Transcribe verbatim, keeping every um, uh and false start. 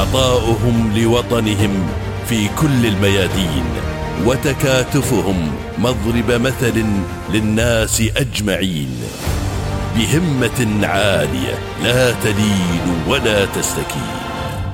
عطاؤهم لوطنهم في كل الميادين، وتكاتفهم مضرب مثل للناس أجمعين، بهمة عالية لا تلين ولا تستكين.